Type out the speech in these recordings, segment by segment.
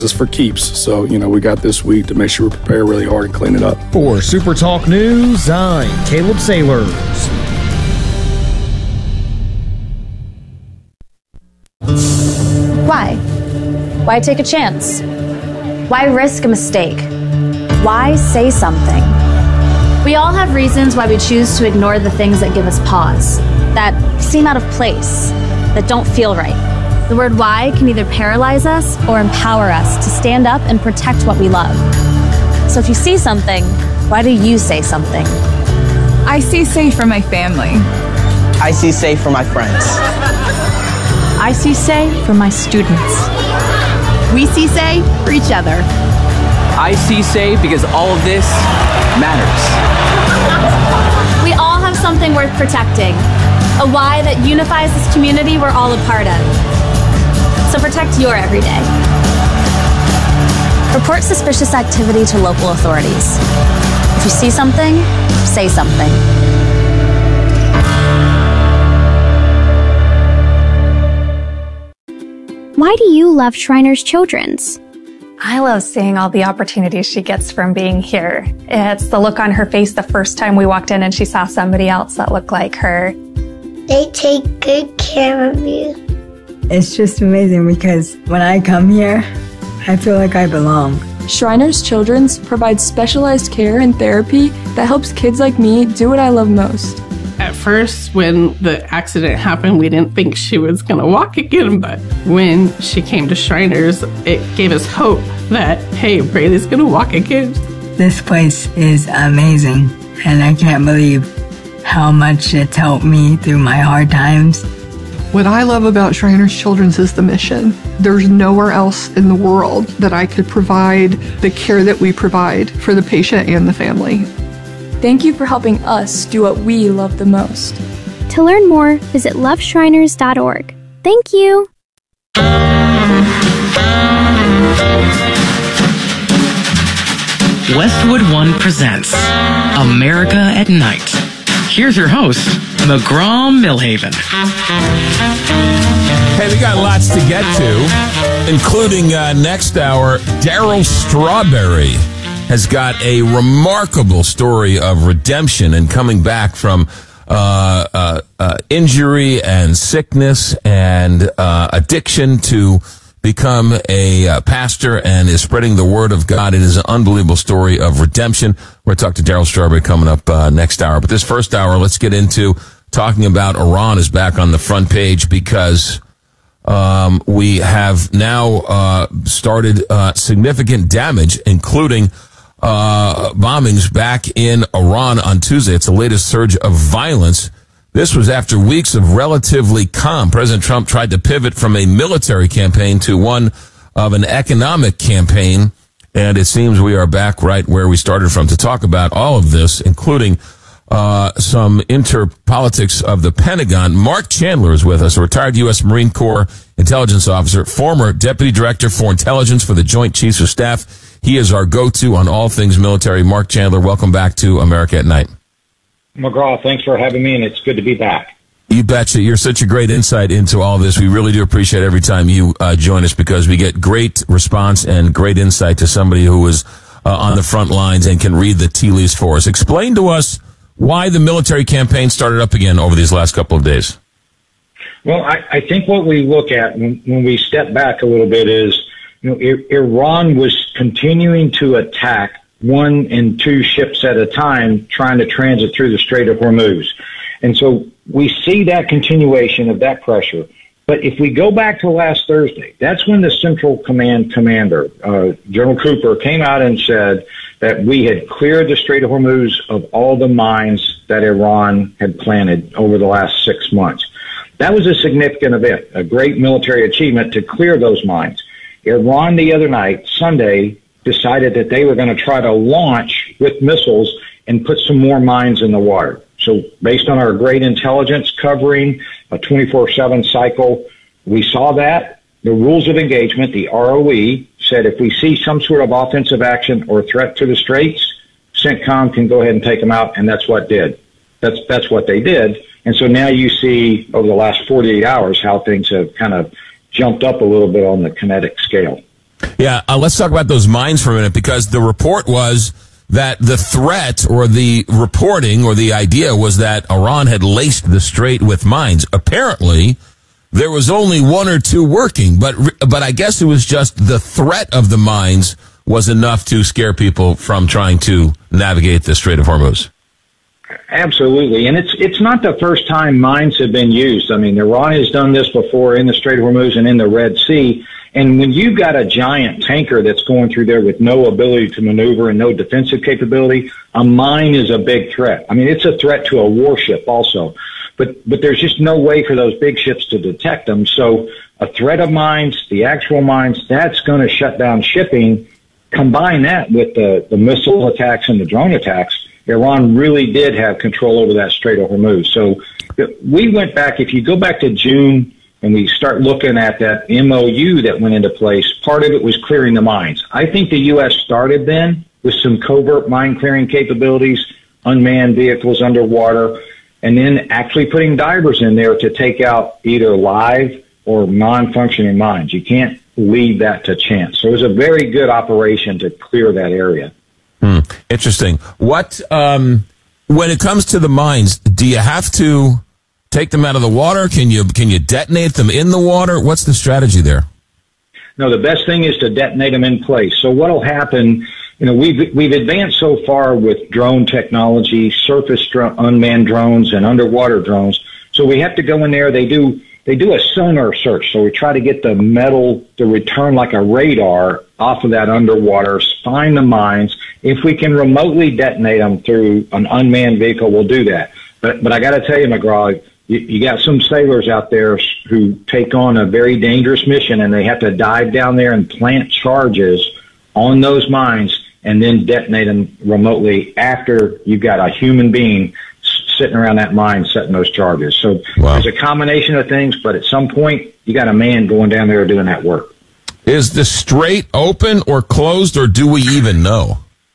is for keeps. So, we got this week to make sure we prepare really hard and clean it up. For Super Talk News, I'm Caleb Sailors. Why? Why take a chance? Why risk a mistake? Why say something? We all have reasons why we choose to ignore the things that give us pause, that seem out of place, that don't feel right. The word why can either paralyze us or empower us to stand up and protect what we love. So if you see something, why do you say something? I see safe for my family. I see safe for my friends. I see say for my students. We see say for each other. I see say because all of this matters. We all have something worth protecting, a why that unifies this community we're all a part of. So protect your everyday. Report suspicious activity to local authorities. If you see something, say something. Why do you love Shriners Children's? I love seeing all the opportunities she gets from being here. It's the look on her face the first time we walked in and she saw somebody else that looked like her. They take good care of you. It's just amazing because when I come here, I feel like I belong. Shriners Children's provides specialized care and therapy that helps kids like me do what I love most. At first, when the accident happened, we didn't think she was going to walk again, but when she came to Shriners, it gave us hope that, hey, Braylee's going to walk again. This place is amazing, and I can't believe how much it's helped me through my hard times. What I love about Shriners Children's is the mission. There's nowhere else in the world that I could provide the care that we provide for the patient and the family. Thank you for helping us do what we love the most. To learn more, visit loveshriners.org. Thank you. Westwood One presents America at Night. Here's your host, McGraw Millhaven. Hey, we got lots to get to, including next hour, Darryl Strawberry has got a remarkable story of redemption and coming back from injury and sickness and addiction to become a pastor and is spreading the word of God. It is an unbelievable story of redemption. We're going to talk to Darryl Strawberry coming up next hour. But this first hour, let's get into talking about Iran is back on the front page because we have now started significant damage, including bombings back in Iran on Tuesday. It's the latest surge of violence. This was after weeks of relatively calm. President Trump tried to pivot from a military campaign to one of an economic campaign, and it seems we are back right where we started from to talk about all of this, including some interpolitics of the Pentagon. Mark Chandler is with us, a retired U.S. Marine Corps intelligence officer, former deputy director for intelligence for the Joint Chiefs of Staff. He is our go-to on all things military. Mark Chandler, welcome back to America at Night. McGraw, thanks for having me, and it's good to be back. You betcha. You're such a great insight into all this. We really do appreciate every time you join us because we get great response and great insight to somebody who is on the front lines and can read the tea leaves for us. Explain to us why the military campaign started up again over these last couple of days. Well, I think what we look at when we step back a little bit is, Iran was continuing to attack 1 and 2 ships at a time, trying to transit through the Strait of Hormuz. And so we see that continuation of that pressure. But if we go back to last Thursday, that's when the Central Command commander, General Cooper, came out and said that we had cleared the Strait of Hormuz of all the mines that Iran had planted over the last 6 months. That was a significant event, a great military achievement to clear those mines. Iran the other night, Sunday, decided that they were going to try to launch with missiles and put some more mines in the water. So based on our great intelligence covering a 24/7 cycle, we saw that. The rules of engagement, the ROE, said if we see some sort of offensive action or threat to the straits, CENTCOM can go ahead and take them out, and that's what did. That's what they did. And so now you see over the last 48 hours how things have kind of jumped up a little bit on the kinetic scale. Yeah, let's talk about those mines for a minute, because the report was that the threat or the reporting or the idea was that Iran had laced the strait with mines. Apparently, there was only one or two working, but I guess it was just the threat of the mines was enough to scare people from trying to navigate the Strait of Hormuz. Absolutely, and it's not the first time mines have been used. I mean, Iran has done this before in the Strait of Hormuz and in the Red Sea. And when you've got a giant tanker that's going through there with no ability to maneuver and no defensive capability, a mine is a big threat. I mean, it's a threat to a warship also. But there's just no way for those big ships to detect them. So a threat of mines, the actual mines, that's going to shut down shipping. Combine that with the missile attacks and the drone attacks, Iran really did have control over that Strait of Hormuz. So we went back, if you go back to June, and we start looking at that MOU that went into place, part of it was clearing the mines. I think the U.S. started then with some covert mine clearing capabilities, unmanned vehicles underwater, and then actually putting divers in there to take out either live or non-functioning mines. You can't leave that to chance. So it was a very good operation to clear that area. Interesting. What, when it comes to the mines, do you have to take them out of the water? Can you detonate them in the water? What's the strategy there? No, the best thing is to detonate them in place. So what'll happen, we've advanced so far with drone technology, surface unmanned drones and underwater drones. So we have to go in there. They do a sonar search. So we try to get the metal to return like a radar off of that underwater, find the mines. If we can remotely detonate them through an unmanned vehicle, we'll do that. But I got to tell you, McGraw, you got some sailors out there who take on a very dangerous mission, and they have to dive down there and plant charges on those mines and then detonate them remotely after you've got a human being sitting around that mine setting those charges. So There's a combination of things, but at some point you got a man going down there doing that work. Is the strait open or closed, or do we even know?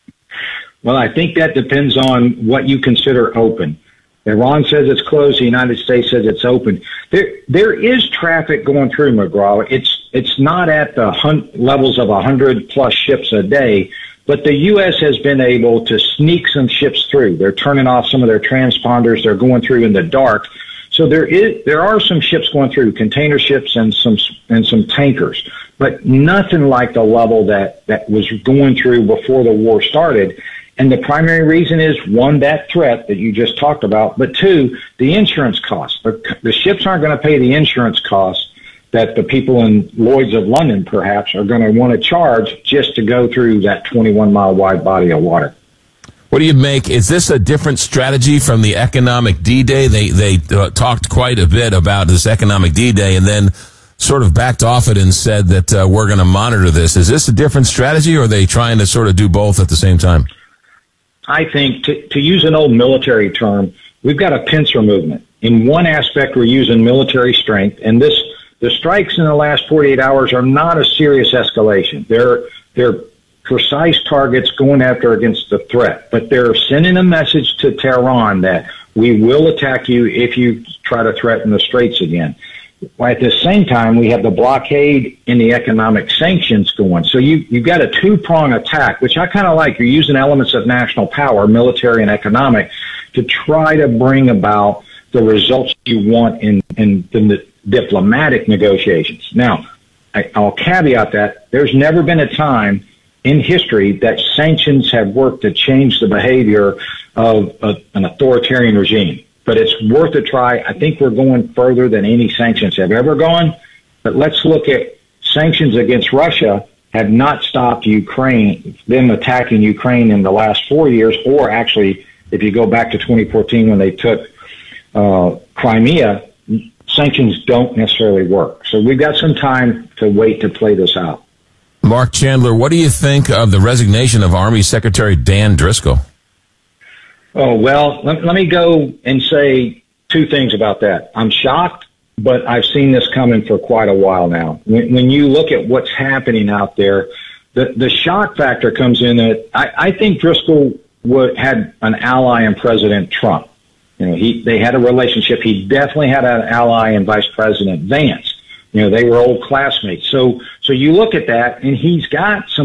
Well, I think that depends on what you consider open. Iran says it's closed. The United States says it's open. There is traffic going through, McGraw. It's not at the levels of 100+ ships a day, but the U.S. has been able to sneak some ships through. They're turning off some of their transponders. They're going through in the dark. So there are some ships going through, container ships and some tankers, but nothing like the level that was going through before the war started. And the primary reason is, one, that threat that you just talked about, but two, the insurance costs. The ships aren't going to pay the insurance costs that the people in Lloyd's of London, perhaps, are going to want to charge just to go through that 21-mile wide body of water. What do you make? Is this a different strategy from the economic D-Day? They talked quite a bit about this economic D-Day and then sort of backed off it and said that we're going to monitor this. Is this a different strategy, or are they trying to sort of do both at the same time? I think, to use an old military term, we've got a pincer movement. In one aspect, we're using military strength, and the strikes in the last 48 hours are not a serious escalation. They're precise targets going after against the threat, but they're sending a message to Tehran that we will attack you if you try to threaten the straits again. At the same time, we have the blockade and the economic sanctions going. So you've got a two-prong attack, which I kind of like. You're using elements of national power, military and economic, to try to bring about the results you want in the diplomatic negotiations. Now, I'll caveat that there's never been a time in history that sanctions have worked to change the behavior of an authoritarian regime. But it's worth a try. I think we're going further than any sanctions have ever gone. But let's look at sanctions against Russia have not stopped them attacking Ukraine in the last 4 years, or actually, if you go back to 2014 when they took Crimea, sanctions don't necessarily work. So we've got some time to wait to play this out. Mark Chandler, what do you think of the resignation of Army Secretary Dan Driscoll? Oh, well, let me go and say two things about that. I'm shocked, but I've seen this coming for quite a while now. When you look at what's happening out there, the shock factor comes in that I think Driscoll had an ally in President Trump. They had a relationship. He definitely had an ally in Vice President Vance. They were old classmates. So you look at that, and he's got some